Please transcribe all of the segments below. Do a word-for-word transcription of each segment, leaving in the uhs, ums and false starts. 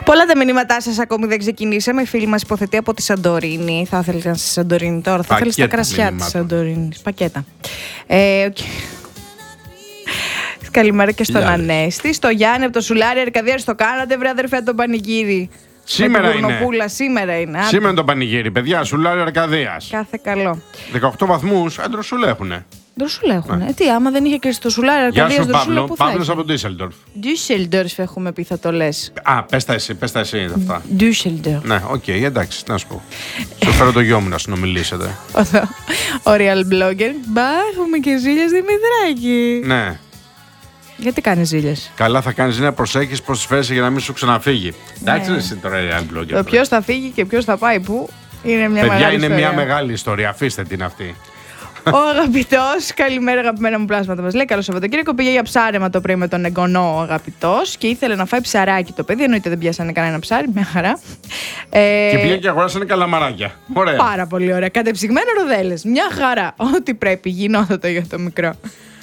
Πολλά τα μηνύματά σας ακόμη δεν ξεκινήσαμε. Η φίλη μας υποθετεί από τη Σαντορίνη. Θα ήθελε να στη Σαντορίνη τώρα. Θα ήθελε στα κρασιά της Σαντορίνης. Πακέτα. Ε, okay. Καλημέρα και στον Λιάρες. Ανέστη. Στο Γιάννη από το Σουλάρι Αρκαδίας το κάνατε, βρε αδερφέ, τον πανηγύρι. Σήμερα είναι. Σήμερα είναι. Σήμερα είναι το πανηγύρι, παιδιά. Σουλάρι Αρκαδίας. Κάθε καλό. δεκαοκτώ βαθμούς, άντροσουλ έχουνε. Ντροσούλ έχουνε. Ε, τι, άμα δεν είχε κλείσει το Σουλάρι Αρκαδίας. Γεια σου, Παύλο. Παύλος από Ντίσσελντορφ. Ντίσσελντορφ έχουμε πει, θα το λες. Α, πες τα εσύ, πες τα εσύ αυτά. Ντίσσελντορφ. Ναι, οκ, okay, εντάξει, να σου πω. Σου φέρω το γιο μου να συνομιλήσετε. Ο real blogger. Μπα, έχουμε και ζήλια Δημητράκη. Ναι. Γιατί κάνει ζήλιες? Καλά, θα κάνει να προσέχει πώς τη φέρεσαι για να μην σου ξαναφύγει. Εντάξει, ναι. Εσύ τώρα real blogger. Το ποιος θα φύγει και ποιος θα πάει πού είναι μια Παιδιά, μεγάλη είναι ιστορία. μια μεγάλη ιστορία. Αφήστε την αυτή. Ο αγαπητός, καλημέρα αγαπημένα μου πλάσματα μας. Λέει: Καλό Σαββατοκύριακο, πήγε για ψάρεμα το πρωί με τον εγγονό ο αγαπητός και ήθελε να φάει ψαράκι το παιδί. Εννοείται δεν πιάσανε κανένα ψάρι, μια χαρά. Ε, και πήγε και αγοράσανε καλαμαράκια. Ωραία. Πάρα πολύ ωραία. Κατεψυγμένο ροδέλες. Μια χαρά. Ό,τι πρέπει, γινότατο για το μικρό.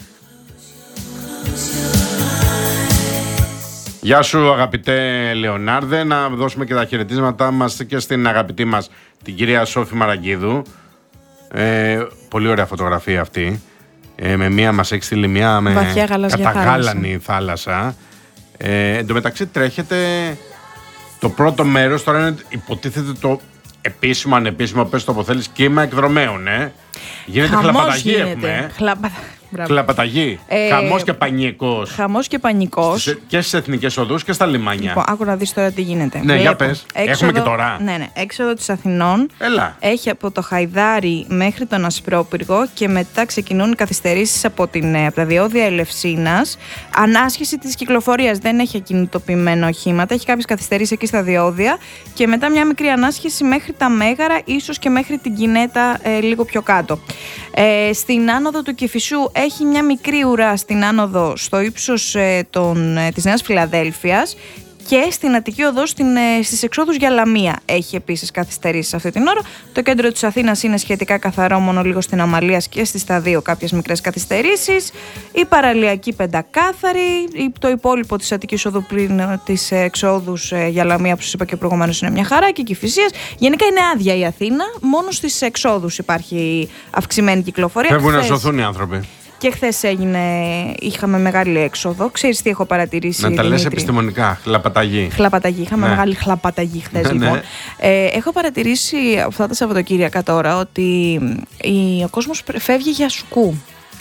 Γεια σου αγαπητέ Λεωνάρδε, να δώσουμε και τα χαιρετίσματά μας και στην αγαπητή μας την κυρία Σόφη Μαραγκίδου. Ε, πολύ ωραία φωτογραφία αυτή. Ε, με μία μας έχει στείλει μία με καταγάλανη θάλασσα. Ε, εν τω μεταξύ τρέχετε το πρώτο μέρος, τώρα είναι υποτίθεται το επίσημο, ανεπίσημο, πες το που θέλεις, κύμα εκδρομέων. Ε. Γίνεται χλαπαταγή έχουμε. Χλαπα... Χλαπαταγή. Ε, χαμός και πανικός. Χαμός και πανικός. Και στις εθνικές οδούς και στα λιμάνια. Λοιπόν, άκου να δεις τώρα τι γίνεται. Ναι, Βλέπω, για πες. Έξοδο, έχουμε και τώρα. Ναι, ναι. Έξοδο της Αθηνών. Έλα. Έχει από το Χαϊδάρι μέχρι τον Ασπρόπυργο και μετά ξεκινούν καθυστερήσεις από, την, από τα διόδια Ελευσίνας. Ανάσχεση της κυκλοφορίας. Δεν έχει ακινητοποιημένα οχήματα. Έχει κάποιες καθυστερήσεις εκεί στα διόδια. Και μετά μια μικρή ανάσχεση μέχρι τα Μέγαρα, ίσως και μέχρι την Κινέτα ε, λίγο πιο κάτω. Ε, στην άνοδο του Κηφισού έχει μια μικρή ουρά στην άνοδο στο ύψος ε, των, ε, της Νέας Φιλαδέλφειας και στην Αττική Οδό στην, ε, στις εξόδους για Λαμία έχει επίσης καθυστερήσεις αυτή την ώρα. Το κέντρο της Αθήνας είναι σχετικά καθαρό, μόνο λίγο στην Αμαλίας και στις τα δύο κάποιες μικρές καθυστερήσεις. Η παραλιακή πεντακάθαρη, το υπόλοιπο της Αττικής Οδού πριν τις εξόδους ε, για Λαμία που σας είπα και προηγουμένως είναι μια χαρά και Κηφισίας. Γενικά είναι άδεια η Αθήνα, μόνο στις εξόδους υπάρχει αυξημένη κυκλοφορία. Φεύγουν να σωθούν οι άνθρωποι. Και χθες έγινε, είχαμε μεγάλη έξοδο. Ξέρεις τι έχω παρατηρήσει? Να τα λες επιστημονικά. Χλαπαταγή. Χλαπαταγή. Είχαμε ναι. μεγάλη χλαπαταγή χθες, λοιπόν. Ναι. Ε, έχω παρατηρήσει αυτά τα Σαββατοκύριακα τώρα ότι η, ο κόσμος φεύγει για σκου.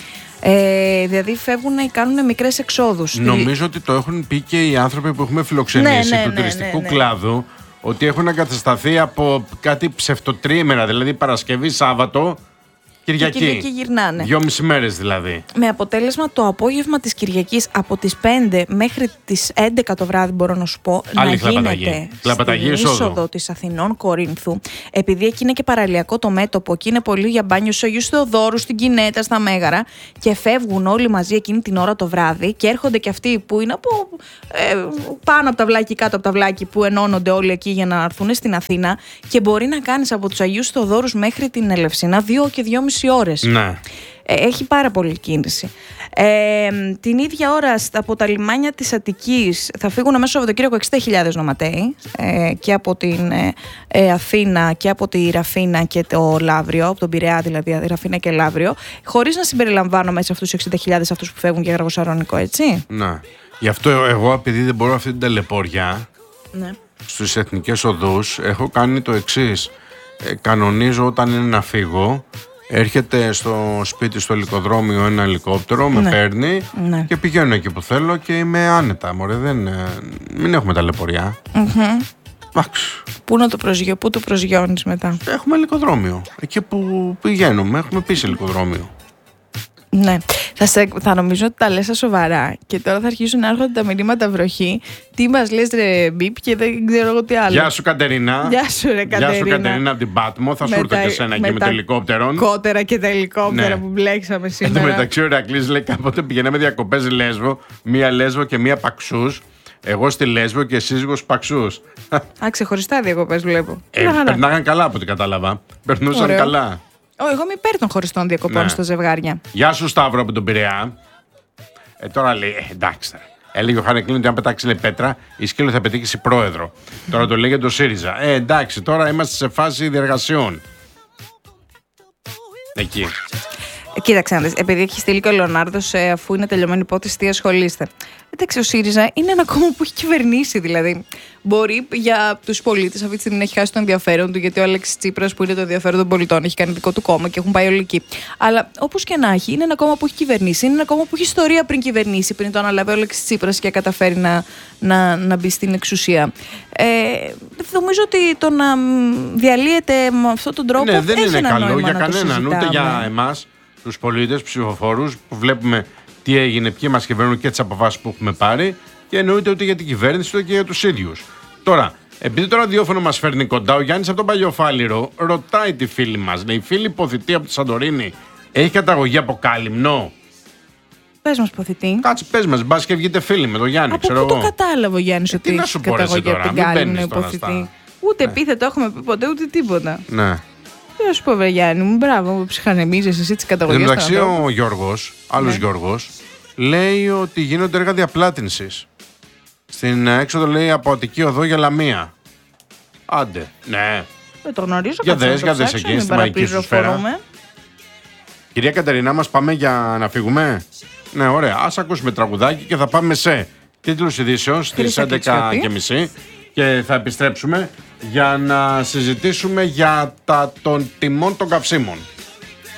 Ε, δηλαδή φεύγουν ή κάνουν μικρές εξόδους. Νομίζω ότι το έχουν πει και οι άνθρωποι που έχουμε φιλοξενήσει ναι, ναι, του ναι, τουριστικού ναι, ναι. κλάδου, ότι έχουν εγκατασταθεί από κάτι ψευτοτρίμερα, δηλαδή Παρασκευή, Σάββατο. Κυριακή. Και Κυριακή γυρνάνε. Δυόμιση μέρες δηλαδή. Με αποτέλεσμα το απόγευμα της Κυριακής από τις πέντε μέχρι τις έντεκα το βράδυ, μπορώ να σου πω, άλλη να χλαπαταγή. γίνεται Χλαπαταγή στην είσοδο. είσοδο της Αθηνών Κορίνθου. Επειδή εκεί είναι και παραλιακό το μέτωπο και είναι πολύ για μπάνιο στους Αγίους Θεοδόρου, στην Κινέτα, στα Μέγαρα, και φεύγουν όλοι μαζί εκείνη την ώρα το βράδυ και έρχονται και αυτοί που είναι από, ε, πάνω από τα βλάκι, κάτω από τα βλάκι, που ενώνονται όλοι εκεί για να έρθουν στην Αθήνα, και μπορεί να κάνεις από τους Αγίους Θεοδόρους μέχρι την Ελευσίνα δύο και δυόμιση ώρες. Ναι. Έχει πάρα πολύ κίνηση. Ε, την ίδια ώρα από τα λιμάνια της Αττικής θα φύγουν μέσα στο Σαββατοκύριακο εξήντα χιλιάδες νοματέοι ε, και από την ε, ε, Αθήνα και από τη Ραφίνα και το Λαύριο, από τον Πειραιά δηλαδή, Ραφίνα και Λαύριο, χωρίς να συμπεριλαμβάνω μέσα αυτούς τους εξήντα χιλιάδες αυτούς που φεύγουν για Γραβοσαρονικό, έτσι. Ναι. Γι' αυτό εγώ, επειδή δεν μπορώ αυτή την ταλαιπώρια, ναι, στις εθνικές οδούς, έχω κάνει το εξής. Ε, κανονίζω όταν είναι να φύγω. Έρχεται στο σπίτι, στο ελικοδρόμιο, ένα ελικόπτερο, με ναι. παίρνει ναι. και πηγαίνω εκεί που θέλω και είμαι άνετα. Μωρέ, δεν, μην έχουμε ταλαιπωριά. Mm-hmm. Πού να το προσγειώ, πού το προσγειώνεις μετά? Έχουμε ελικοδρόμιο. Εκεί που πηγαίνουμε, έχουμε πει σε ελικοδρόμιο. Ναι, θα, σε, θα νομίζω ότι τα λες σοβαρά και τώρα θα αρχίσουν να έρχονται τα μηνύματα βροχή. Τι μας λες ρε μπιπ και δεν ξέρω εγώ τι άλλο. Γεια σου Κατερίνα. Γεια σου ρε Κατερίνα. Γεια σου Κατερίνα από την Πάτμο. Θα σου έρθω και εσένα εκεί με το ελικόπτερο. Κότερα και τα ελικόπτερα ναι. που μπλέξαμε σήμερα. Εν τω μεταξύ ο Ηρακλής λέει κάποτε πηγαίναμε διακοπές Λέσβο, μία Λέσβο και μία Παξούς. Εγώ στη Λέσβο και σύζυγος Παξούς. Α, ξεχωριστά διακοπές βλέπω. Ε, περνάγαν καλά από ό,τι κατάλαβα. Περνούσαν Ωραίο. καλά. Oh, εγώ είμαι υπέρ των χωριστών διακοπών ναι. στα ζευγάρια. Γεια σου Σταύρο από τον Πειραιά. Ε, τώρα λέει, ε, εντάξει, Έλεγε ο Χάρη Κλίν ότι αν πετάξει λέει, πέτρα, η σκύλο θα πετύχει πρόεδρο. Τώρα το λέγεται το ΣΥΡΙΖΑ. Ε, εντάξει, τώρα είμαστε σε φάση διεργασιών. Εκεί. Κοίταξε να δεις, επειδή έχει στείλει και ο Λεωνάρδος, ε, αφού είναι τελειωμένη υπόθεση, τι ασχολείστε. Εντάξει, ο ΣΥΡΙΖΑ είναι ένα κόμμα που έχει κυβερνήσει, δηλαδή. Μπορεί για τους πολίτες αυτή τη στιγμή να έχει χάσει το ενδιαφέρον του, γιατί ο Αλέξης Τσίπρας, που είναι το ενδιαφέρον των πολιτών, έχει κάνει δικό του κόμμα και έχουν πάει όλοι εκεί. Αλλά όπως και να έχει, είναι ένα κόμμα που έχει κυβερνήσει. Είναι ένα κόμμα που έχει ιστορία πριν κυβερνήσει, πριν το αναλάβει ο Αλέξης Τσίπρας και καταφέρει να, να, να μπει στην εξουσία. Ε, νομίζω ότι το να διαλύεται με αυτόν τον τρόπο. Ναι, δεν έχει είναι ένα καλό νόημα για να το κανέναν, ούτε συζητάμε. για εμάς, τους πολίτες, ψηφοφόρους, που βλέπουμε τι έγινε, ποιοι μας κυβερνούν και τις αποφάσεις που έχουμε πάρει, και εννοείται ούτε για την κυβέρνηση, ούτε και για τους ίδιους. Τώρα, επειδή το ραδιόφωνο μας φέρνει κοντά, ο Γιάννης από τον Παλιοφάλιρο ρωτάει τη φίλη μας, λέει, η φίλη υποθητή από τη Σαντορίνη έχει καταγωγή από Κάλυμνο? Πες μας, ποθητή. Κάτσε, πες μας, μπας και βγείτε φίλοι με τον Γιάννη, Από ξέρω πού το εγώ. κατάλαβε ο Γιάννης Ε, ότι τι να έχει σου πω, ρε, εσύ καταγωγή από τώρα, την μην Κάλυμνο μπαίνεις τώρα υποθητή. στα- Ούτε Ναι. επίθετο έχουμε πει ποτέ, ούτε τίποτα. Ναι. Τι να σου πω, βρε Γιάννη μου, μπράβο που ψυχανεμίζεις εσύ τις Εν τω καταγωγές των μεταξύ, ανθρώπων. ο Γιώργος, άλλος Ναι. Γιώργος, λέει ότι γίνονται έργα διαπλάτηνσης. Στην έξοδο, λέει, από Αττική Οδό για Λαμία. Άντε. Ναι. Δεν το γνωρίζω. Για κάτσε να δες, το για δες ψάξω, εκεί, μην στη μαγική σου σφαίρα. παραπληροφορούμε. Κυρία Κατερινά, μας πάμε για να φύγουμε. Ναι, ωραία. Ας ακούσουμε τραγουδάκι και θα πάμε σε τίτλους ειδήσεων στις Χρύσα έντεκα Κιτσιώτη. και μισή και θα επιστρέψουμε για να συζητήσουμε για τα των τιμών των καυσίμων.